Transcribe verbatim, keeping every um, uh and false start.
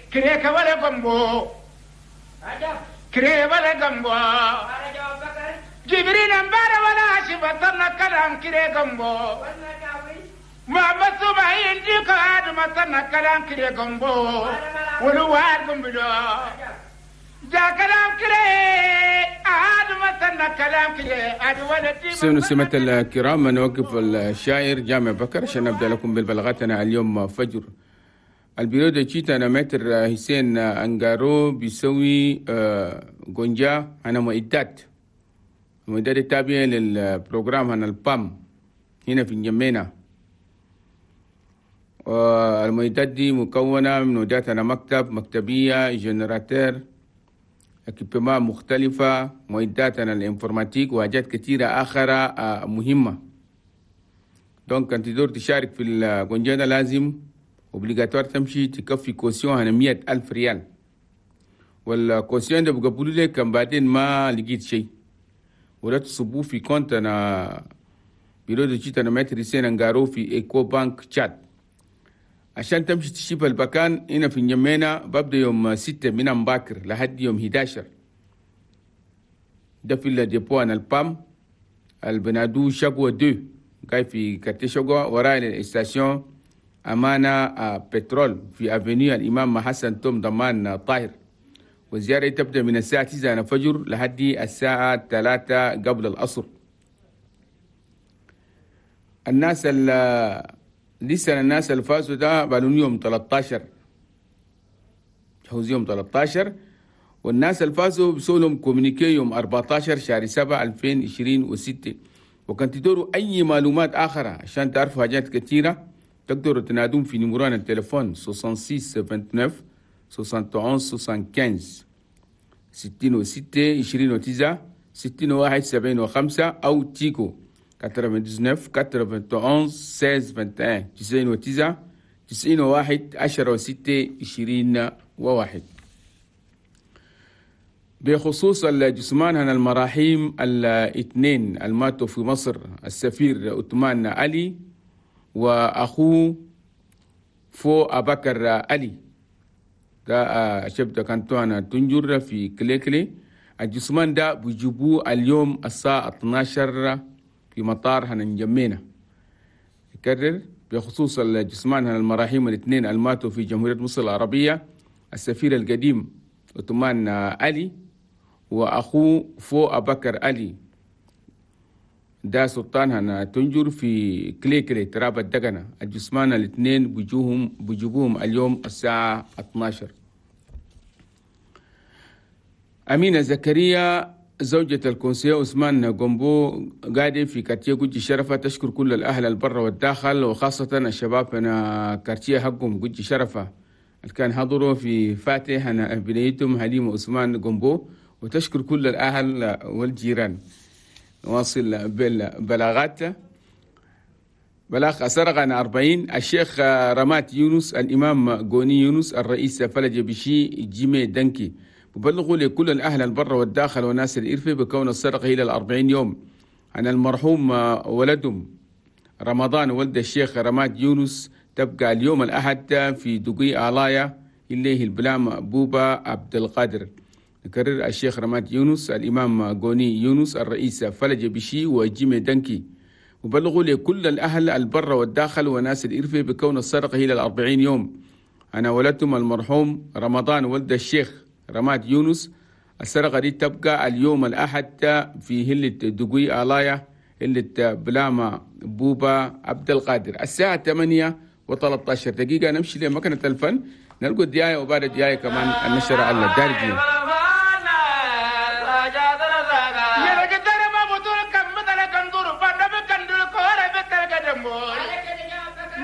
كريك ولا قنبو كريك ولا قنبو جبريل انبار ولا شبطنا كلام كريك قنبو ما بس ما ينديك هاد ما تنا كلام كريك قنبو ولو هاد قنبو جا كلام كريك هاد ما تنا كلام كريك هاد ولدي. سمعوا سمة الكرام، نوقف الشاعر جامع بكر عشان نبدأ لكم بالبلاغاتنا اليوم فجر. البيرو دي تشيتا أنا متر حسين أنغارو بيسوي غونجا أنا معدات معدات التابعة للبروجرام هنا البام هنا في نجمينا. المعدات دي مكونة من معدات أنا مكتب مكتبية جنراتير اكيبما مختلفة معدات أنا الانفورماتيك وحاجات كثيرة آخرة مهمة. دونك أنت دور تشارك في الغونجا ده لازم اوبليغاتوار تمشي تكفي كوسيون هنا مية ألف ريال، والكوسيون ده بقبلوا لك كان بعدين ما لقيت شيء ولا تصبوه في كونت أنا بيرو دي جيت أنا متر سين أنغارو في إيكو بانك تشاد عشان تمشي تشيب المكان هنا في نجمينا. ببدأ يوم ستة من مباكر لحد يوم حداشر. ده في الديبو أنا البام البنادو شقوة دو جاي في كارتي شقوة وراء الاستاسيون أمانة بترول في أفنيو الإمام حسن توم ضمان طاهر. والزيارة تبدأ من الساعة تسعة الفجر لحد الساعة ثلاثة قبل العصر. الناس لسه الناس اللي فازوا ده بالون يوم ثلاثة عشر حوز يوم ثلاثة عشر، والناس اللي فازوا بيسووا لهم كومينيكي يوم أربعة عشر شهر سبعة ألفين وعشرين وستة. وكان تدوروا أي معلومات آخرة عشان تعرفوا حاجات كثيرة تقدروا تنادون في نمران التليفون ستة ستة تسعة تسعة ستة واحد خمسة خمسة ستة عشرين وتسعة ستين وواحد سبعين وخمسة أو تيكو تسعة وتسعين واحد واحد ستة واحد واحد تسعين وتسعة تسعين وواحد عشرة وستة عشرين وواحد. بخصوص الجثمان هنا المراحيم الاثنين الماتوا في مصر السفير عثمان علي وأخوه فو أبكر علي ده شبت كانتوانا تنجر في كليكلي. الجثمان ده بيجيبوه اليوم الساعة اثني عشر في مطار هننجمينا. يكرر بخصوص الجثمان هنا المراحيم الاثنين الماتوا في جمهورية مصر العربية السفير القديم عثمان علي وأخوه فو أبكر علي ده سلطان هنا تنجر في كليكلي تراب الدقنة. الجثمان الاثنين بيجوهم بيجيبوهم اليوم الساعة اثني عشر. أمينة زكريا زوجة الكونسيل عثمان قنبو قاعدة في كارتيه قجي شرفة تشكر كل الأهل البر والداخل وخاصة الشباب هنا كارتيه حقهم قجي شرفة اللي كان حضروا في فاتح هنا بنيتهم حليمة عثمان قنبو، وتشكر كل الأهل والجيران. نواصل بالبلاغات. بلاغ أسرغنا أربعين الشيخ رمات يونس الإمام قوني يونس الرئيس فلج بشي جيمي دنكي ببلغوا لكل الأهل البر والداخل وناس الإرفة بكون السرقة إلى الأربعين يوم عن المرحوم ولدهم رمضان ولد الشيخ رمات يونس تبقى اليوم الأحد في دقي آلايا إليه البلام بوبا عبد القادر. يكرر الشيخ رمات يونس الإمام قوني يونس الرئيس فلج بشي وجيمي دنكي وبلغوا لكل الأهل البر والداخل وناس الإرفة بكون السرقة إلى الأربعين يوم أنا ولدتم المرحوم رمضان ولد الشيخ رمات يونس. السرقة دي تبقى اليوم الأحد في هلة دقوي آلايا هلة بلاما بوبا عبد القادر الساعة ثمانية وثلاثة عشر دقيقة. نمشي لمكنة الفن نلقوا الدياية وبعد الدياية كمان النشرة الدارجية.